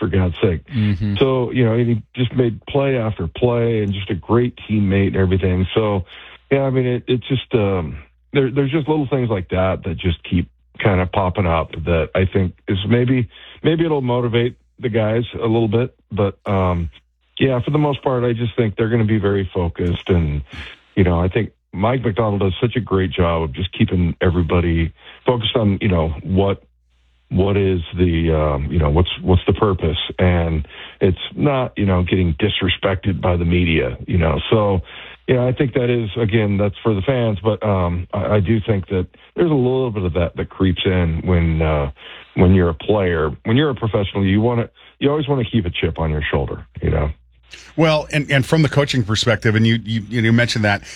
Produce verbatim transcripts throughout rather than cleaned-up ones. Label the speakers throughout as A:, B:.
A: for God's sake.
B: Mm-hmm.
A: So, you know, he just made play after play and just a great teammate and everything. So, yeah, I mean, it, it's just, um, there, there's just little things like that that just keep kind of popping up that I think is maybe, maybe it'll motivate the guys a little bit. But, um, yeah, for the most part, I just think they're going to be very focused. And, you know, I think Mike McDonald does such a great job of just keeping everybody focused on, you know, what, what is the, um, you know, what's, what's the purpose? And it's not, you know, getting disrespected by the media, you know. So, yeah, I think that is, again, that's for the fans. But um, I, I do think that there's a little bit of that that creeps in when, uh, when you're a player. When you're a professional, you want to, you always want to keep a chip on your shoulder, you know.
C: Well, and, and from the coaching perspective, and you, you, you mentioned that,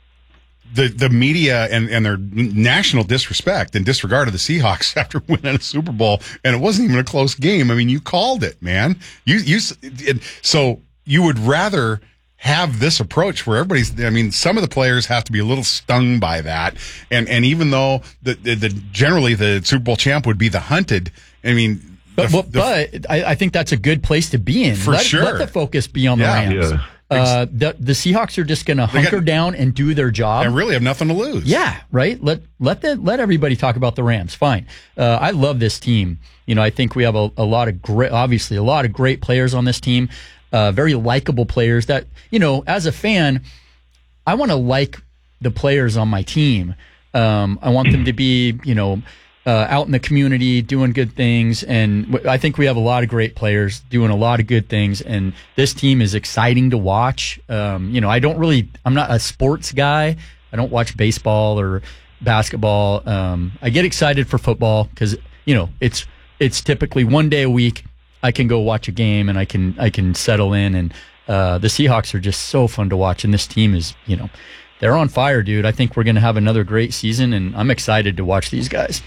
C: The the media and, and their national disrespect and disregard of the Seahawks after winning a Super Bowl, and it wasn't even a close game. I mean, you called it, man. You you it, so you would rather have this approach where everybody's. I mean, some of the players have to be a little stung by that, and and even though the the, the generally the Super Bowl champ would be the hunted. I mean,
B: but
C: the,
B: but,
C: the,
B: but I, I think that's a good place to be in.
C: For
B: let,
C: sure.
B: Let the focus be on the
C: Yeah.
B: Rams.
A: Yeah.
B: Uh, the the Seahawks are just going to hunker
C: got,
B: down and do their job.
C: and really have nothing to lose.
B: Yeah, right. Let let the let everybody talk about the Rams. Fine. Uh, I love this team. You know, I think we have a, a lot of great, obviously a lot of great players on this team. Uh, very likable players. That, you know, as a fan, I want to like the players on my team. Um, I want them to be, you know, Uh, out in the community doing good things, and w- I think we have a lot of great players doing a lot of good things, and this team is exciting to watch. Um, you know, I don't really, I'm not a sports guy. I don't watch baseball or basketball. Um, I get excited for football because, you know, it's it's typically one day a week I can go watch a game and I can I can settle in, and uh, the Seahawks are just so fun to watch, and this team is, you know, they're on fire, dude. I think we're going to have another great season, and I'm excited to watch these guys.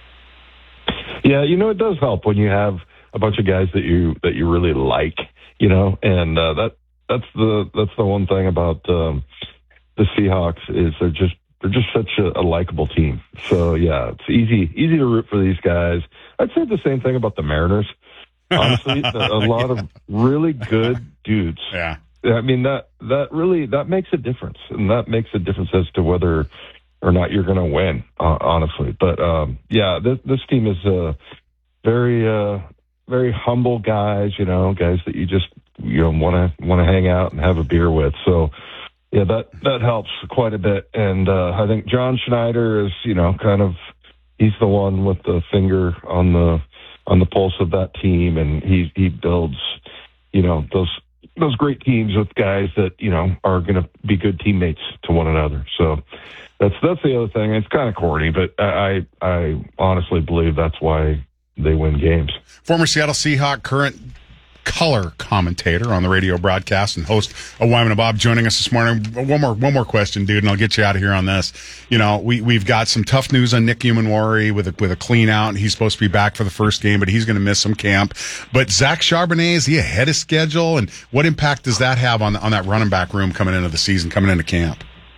A: Yeah, you know, it does help when you have a bunch of guys that you that you really like, you know, and uh, that that's the that's the one thing about um, the Seahawks is they're just they're just such a, a likable team. So yeah, it's easy easy to root for these guys. I'd say the same thing about the Mariners. Honestly, a lot yeah. of really good dudes.
C: Yeah,
A: I mean that that really that makes a difference, and that makes a difference as to whether or not you're going to win, uh, honestly. But, um, yeah, this, this team is uh, very, uh, very humble guys, you know, guys that you just, you know, want to want to hang out and have a beer with. So, yeah, that, that helps quite a bit. And uh, I think John Schneider is, you know, kind of, he's the one with the finger on the on the pulse of that team, and he he builds, you know, those those great teams with guys that, you know, are going to be good teammates to one another. So that's that's the other thing. It's kind of corny, but I I honestly believe that's why they win games.
C: Former Seattle Seahawk, current color commentator on the radio broadcast and host of Wyman and Bob, joining us this morning. One more one more question, dude, and I'll get you out of here on this. You know, we, we've got some tough news on Nick Umanwari with a, with a clean out. He's supposed to be back for the first game, but he's going to miss some camp. But Zach Charbonnet, is he ahead of schedule? And what impact does that have on, on that running back room coming into the season, coming into camp?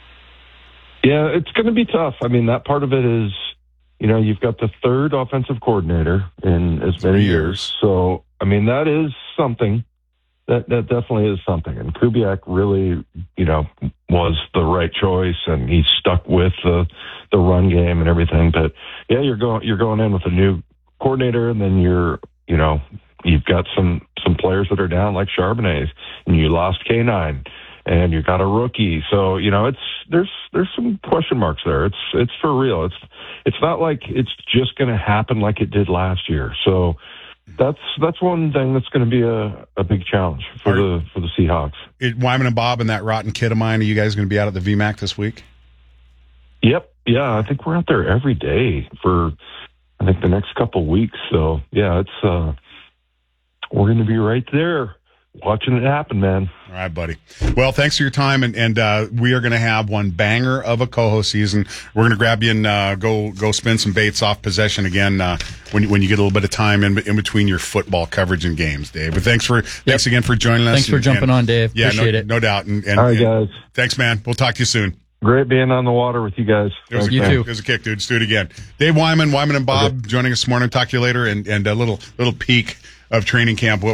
A: Yeah, it's going to be tough. I mean, that part of it is, you know, you've got the third offensive coordinator in as many years. So, I mean, that is something. That that definitely is something. And Kubiak really, you know, was the right choice, and he stuck with the the run game and everything. But yeah, you're going you're going in with a new coordinator, and then you're, you know, you've got some some players that are down like Charbonnet, and you lost K nine, and you got a rookie. So, you know, it's there's there's some question marks there. It's it's for real. It's it's not like it's just going to happen like it did last year. So that's that's one thing that's going to be a, a big challenge for are, the for the Seahawks.
C: It, Wyman and Bob and that rotten kid of mine, are you guys going to be out at the V MAC this week?
A: Yep. Yeah, I think we're out there every day for I think the next couple of weeks. So yeah, it's uh, we're going to be right there watching it happen, man.
C: All right, buddy. Well, thanks for your time, and and uh, we are going to have one banger of a Coho season. We're going to grab you and uh, go go spin some baits off possession again uh, when you, when you get a little bit of time in in between your football coverage and games, Dave. But thanks for yep. thanks again for joining us.
B: Thanks for
C: and,
B: jumping
C: and,
B: on, Dave.
C: Yeah,
B: Appreciate
C: no,
B: it.
C: no doubt. And, and,
A: all right,
C: and,
A: guys.
C: Thanks, man. We'll talk to you soon.
A: Great being on the water with you guys.
C: It was,
B: you
C: a,
B: too.
C: It was a kick, dude. Let's do it again. Dave Wyman, Wyman and Bob
A: okay.
C: joining us this morning. Talk to you later, and and a little little peek of training camp.